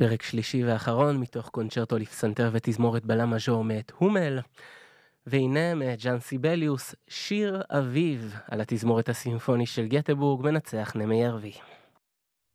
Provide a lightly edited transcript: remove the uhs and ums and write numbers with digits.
פרק שלישי ואחרון מתוך קונצ'רטו לפסנתר ותזמורת בלה מז'ור מאת הומל, והנה מאת ז'אן סיבליוס, שיר אביב על התזמורת הסימפוני של גטבורג, מנצח נמי ירבי.